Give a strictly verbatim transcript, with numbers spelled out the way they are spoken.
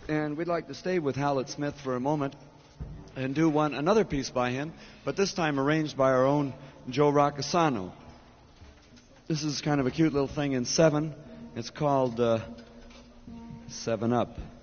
And we'd like to stay with Hallett Smith for a moment and do one another piece by him, but this time arranged by our own Joe Rocasano. This is kind of a cute little thing in seven. It's called uh, Seven Up.